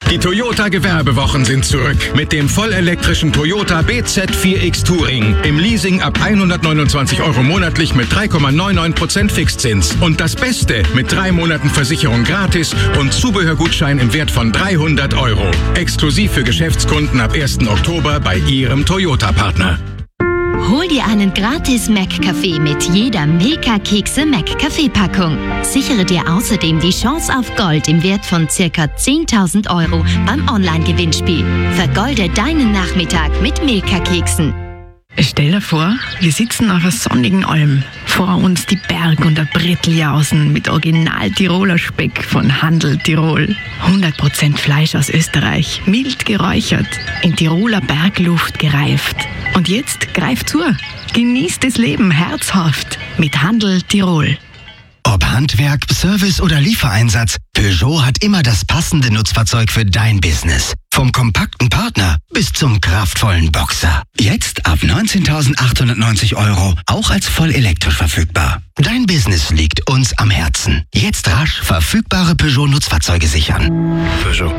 Die Toyota Gewerbewochen sind zurück mit dem vollelektrischen Toyota BZ4X Touring. Im Leasing ab 129 € monatlich mit 3,99% Fixzins. Und das Beste, mit 3 Monaten Versicherung gratis und Zubehörgutschein im Wert von 300 €. Exklusiv für Geschäftskunden ab 1. Oktober bei Ihrem Toyota-Partner. Hol dir einen gratis Mac-Kaffee mit jeder Milka-Kekse Mac-Kaffee-Packung. Sichere dir außerdem die Chance auf Gold im Wert von ca. 10.000 € beim Online-Gewinnspiel. Vergolde deinen Nachmittag mit Milka-Keksen. Stell dir vor, wir sitzen auf einer sonnigen Alm. Vor uns die Berg- und der Bretteljausen mit Original-Tiroler Speck von Handel Tirol. 100% Fleisch aus Österreich, mild geräuchert, in Tiroler Bergluft gereift. Und jetzt greift zu, genießt das Leben herzhaft mit Handel Tirol. Ob Handwerk, Service oder Liefereinsatz, Peugeot hat immer das passende Nutzfahrzeug für dein Business. Vom kompakten Partner bis zum kraftvollen Boxer. Jetzt ab 19.890 €, auch als voll elektrisch verfügbar. Dein Business liegt uns am Herzen. Jetzt rasch verfügbare Peugeot-Nutzfahrzeuge sichern. Peugeot.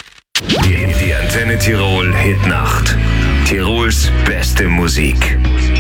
Die Antenne Tirol Hitnacht. Tirols beste Musik.